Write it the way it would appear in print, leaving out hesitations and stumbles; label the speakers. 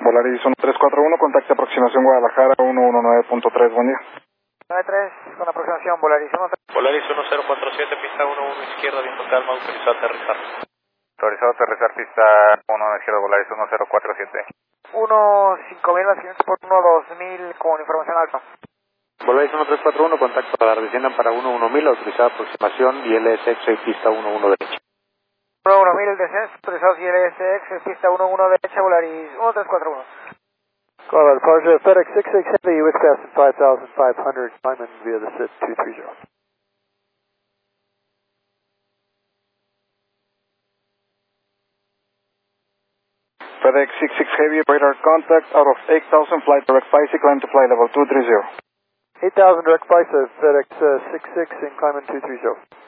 Speaker 1: Volaris 1341, contacto aproximación Guadalajara 119.3, buen día.
Speaker 2: 93, con aproximación Volaris 13.
Speaker 3: Volaris 1047, pista 11 izquierda, viento calma, autorizado a aterrizar.
Speaker 4: Autorizado a aterrizar, pista 1 izquierda, Volaris 1047.
Speaker 2: 1-5000 más 500 por 1-2000 con información alfa.
Speaker 5: Volaris 1341, contacto para desciendan para 11000, autorizada aproximación ILSX, pista 11 derecha.
Speaker 2: 1-1000 descenso, autorizados ILSX, pista 11 derecha, Volaris 1341.
Speaker 6: Colorado departure, FedEx 66 Heavy with fast 5500, climb in via the SID 230.
Speaker 1: FedEx 66 Heavy, radar contact, out of 8000, flight direct flight, climb to flight level 230.
Speaker 6: 8000 direct flight to FedEx 66 and climb in 230.